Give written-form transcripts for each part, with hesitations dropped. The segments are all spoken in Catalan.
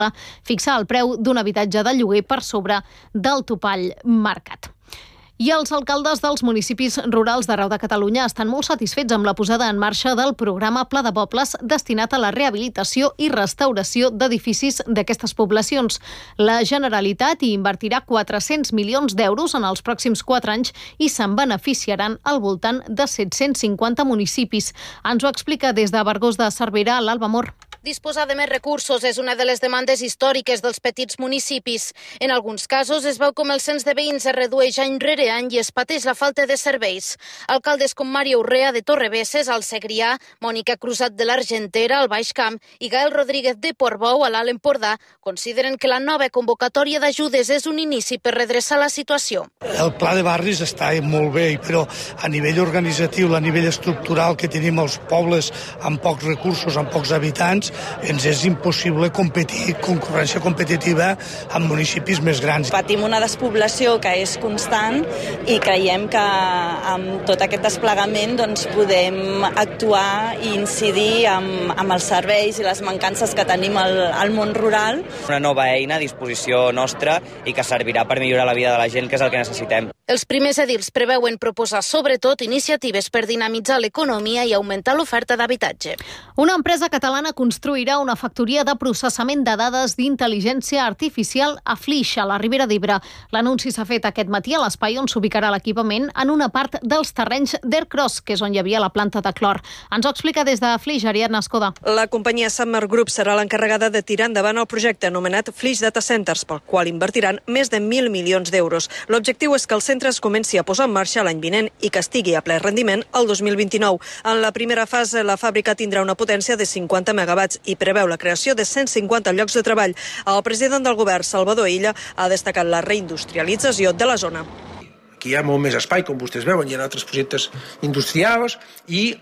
fixar el preu d'un habitatge de lloguer per sobre del topall marcat. I els alcaldes dels municipis rurals d'arreu de Catalunya estan molt satisfets amb la posada en marxa del programa Pla de Pobles destinat a la rehabilitació i restauració d'edificis d'aquestes poblacions. La Generalitat hi invertirà 400 milions d'euros en els pròxims 4 anys i se'n beneficiaran al voltant de 750 municipis. Ens ho explica des de Vergós de Cervera l'Alba Mor. Disposar de més recursos és una de les demandes històriques dels petits municipis. En alguns casos es veu com el cens de veïns es redueix any rere any i es pateix la falta de serveis. Alcaldes com Mario Urrea de Torrebesses, al Segrià, Mònica Crusat de l'Argentera, al Baix Camp, i Gael Rodríguez de Portbou, a l'Alt Empordà, consideren que la nova convocatòria d'ajudes és un inici per redreçar la situació. El pla de barris està molt bé, però a nivell organitzatiu, a nivell estructural que tenim els pobles amb pocs recursos, amb pocs habitants, ens és impossible competir, concurrència competitiva amb municipis més grans. Patim una despoblació que és constant i creiem que amb tot aquest desplegament podem actuar i incidir amb els serveis i les mancances que tenim al món rural. Una nova eina a disposició nostra i que servirà per millorar la vida de la gent, que és el que necessitem. Els primers edils preveuen proposar sobretot iniciatives per dinamitzar l'economia i augmentar l'oferta d'habitatge. Una empresa catalana construirà una factoria de processament de dades d'intel·ligència artificial a Flix, a la Ribera d'Ebre. L'anunci s'ha fet aquest matí a l'espai on s'ubicarà l'equipament en una part dels terrenys d'Aircross, que és on hi havia la planta de clor. Ens ho explica des de Flix, Ariadna Escoda. La companyia Summer Group serà l'encarregada de tirar endavant el projecte anomenat Flix Data Centers, pel qual invertiran més de 1.000 milions d'euros. L'objectiu és que el centre es comenci a posar en marxa l'any vinent i que estigui a ple rendiment el 2029. En la primera fase, la fàbrica tindrà una potència de 50 megawatts i preveu la creació de 150 llocs de treball. El president del govern, Salvador Illa, ha destacat la reindustrialització de la zona. Aquí hi ha molt més espai, com vostès veuen, hi ha altres projectes industrials i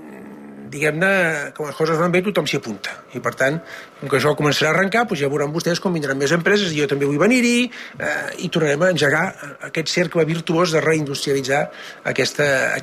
diguem-ne, que les coses van bé, tothom s'hi apunta. I, per tant, com que això començarà a arrencar, doncs ja veuran vostès com vindran més empreses, i jo també vull venir-hi, i tornarem a engegar aquest cercle virtuós de reindustrialitzar aquest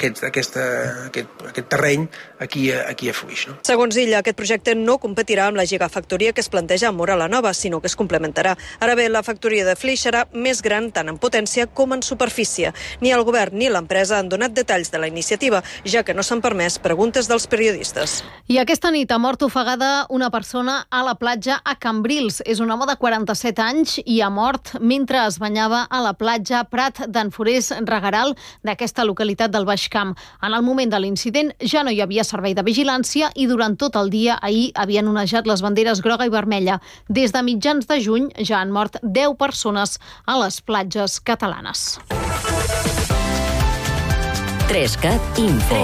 terreny aquí a Flix. No? Segons ella, aquest projecte no competirà amb la gigafactoria que es planteja a Móra la Nova, sinó que es complementarà. Ara bé, la factoria de Flix serà més gran tant en potència com en superfície. Ni el govern ni l'empresa han donat detalls de la iniciativa, ja que no s'han permès preguntes dels periodistes. I aquesta nit ha mort ofegada una persona a la platja a Cambrils. És un home de 47 anys i ha mort mentre es banyava a la platja Prat d'en Forés Regaral d'aquesta localitat del Baix Camp. En el moment de l'incident ja no hi havia servei de vigilància i durant tot el dia ahir havien onejat les banderes groga i vermella. Des de mitjans de juny ja han mort 10 persones a les platges catalanes. 3CAT Info.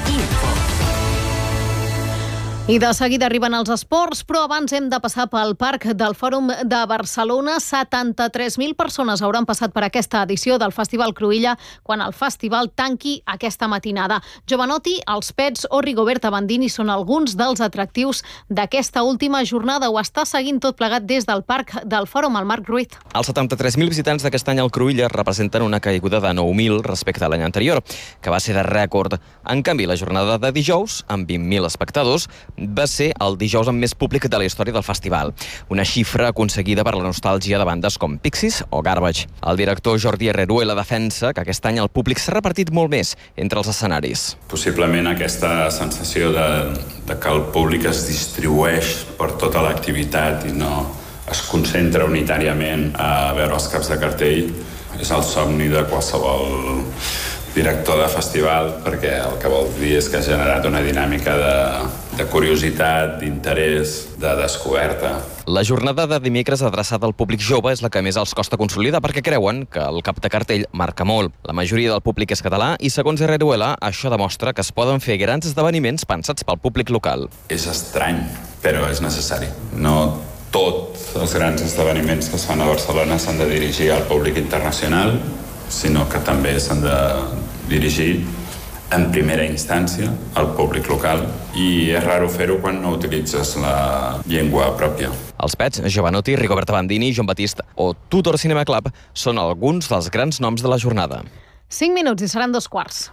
I de seguida arriben els esports, però abans hem de passar pel Parc del Fòrum de Barcelona. 73.000 persones hauran passat per aquesta edició del Festival Cruïlla quan el festival tanqui aquesta matinada. Jovanotti, els Pets o Rigoberta Bandini són alguns dels atractius d'aquesta última jornada. Ho està seguint tot plegat des del Parc del Fòrum, el Marc Ruiz. Els 73.000 visitants d'aquest any al Cruïlla representen una caiguda de 9.000 respecte a l'any anterior, que va ser de rècord. En canvi, la jornada de dijous, amb 20.000 espectadors, va ser el dijous amb més públic de la història del festival. Una xifra aconseguida per la nostàlgia de bandes com Pixies o Garbage. El director Jordi Herreruela defensa que aquest any el públic s'ha repartit molt més entre els escenaris. Possiblement aquesta sensació de que el públic es distribueix per tota l'activitat i no es concentra unitàriament a veure els caps de cartell és el somni de qualsevol director de festival, perquè el que vol dir és que ha generat una dinàmica de curiositat, d'interès, de descoberta. La jornada de dimecres adreçada al públic jove és la que més els costa consolidar perquè creuen que el cap de cartell marca molt. La majoria del públic és català i, segons Herreruela, això demostra que es poden fer grans esdeveniments pensats pel públic local. És estrany, però és necessari. No tots els grans esdeveniments que es fan a Barcelona s'han de dirigir al públic internacional, sinó que també s'han de dirigir en primera instància al públic local, i és raro fer-ho quan no utilitzes la llengua pròpia. Els Pets, Jovanotti, Rigoberta Bandini, Joan Batista o Tudor Cinema Club són alguns dels grans noms de la jornada. 5 minuts i seran 2:15.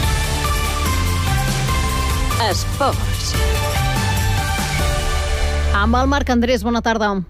Esports. Amb el Marc Andrés, bona tarda.